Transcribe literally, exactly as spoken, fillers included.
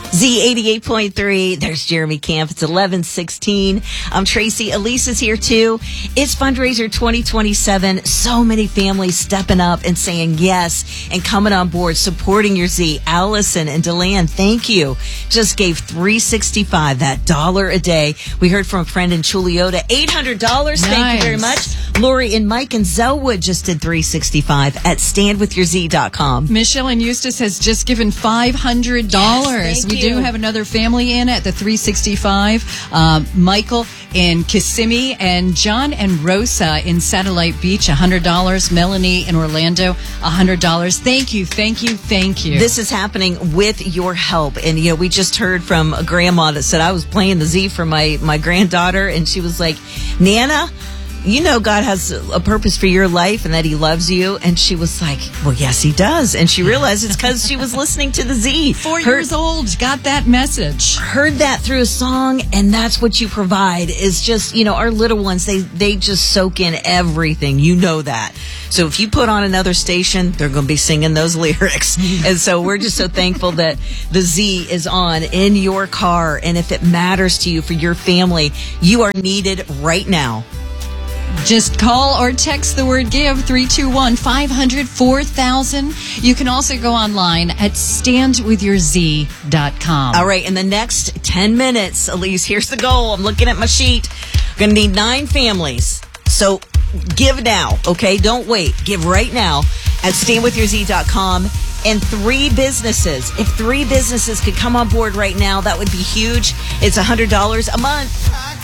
Z eighty-eight point three. There's Jeremy Camp. It's eleven sixteen. I'm Tracy. Elise is here too. It's fundraiser twenty twenty-seven. So many families stepping up and saying yes and coming on board, supporting your Z. Allison and Deland, thank you. Just gave three sixty-five, that dollar a day. We heard from a friend in Chuliota, eight hundred dollars. Nice. Thank you very much. Lori and Mike and Zellwood just did three sixty-five at stand with your z dot com. Michelle and Eustace has just given five hundred dollars. Yes, thank we you. do have another family in at the three sixty-five. Um, Michael in Kissimmee and John and Rosa in Satellite Beach, one hundred dollars. Melanie in Orlando, one hundred dollars. Thank you, thank you, thank you. This is happening with your help. And, you know, we just heard from a grandma that said, I was playing the Z for my, my granddaughter, and she was like, Nana, you know God has a purpose for your life and that he loves you. And she was like, well, yes, he does. And she realized it's because she was listening to the Z. Four Heard- years old, got that message. Heard that through a song, and that's what you provide. Is just, you know, our little ones, they, they just soak in everything. You know that. So if you put on another station, they're going to be singing those lyrics. And so we're just so thankful that the Z is on in your car. And if it matters to you for your family, you are needed right now. Just call or text the word GIVE, three two one, five hundred, four thousand. You can also go online at stand with your z dot com. All right, in the next ten minutes, Elise, here's the goal. I'm looking at my sheet. Going to need nine families. So give now, okay? Don't wait. Give right now at stand with your z dot com. And three businesses. If three businesses could come on board right now, that would be huge. It's one hundred dollars a month.